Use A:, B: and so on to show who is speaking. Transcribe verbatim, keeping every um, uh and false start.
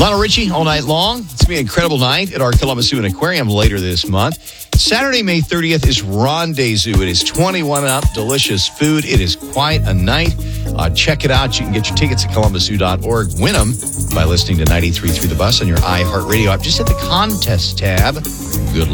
A: Lionel Richie all night long. It's going to be an incredible night at our Columbus Zoo and Aquarium later this month. Saturday, May thirtieth is Rendezvous. It is twenty-one and up, delicious food. It is quite a night. Uh, check it out. You can get your tickets at columbus zoo dot org. Win them by listening to ninety-three Through the Bus on your iHeartRadio app. Just hit the contest tab. Good luck.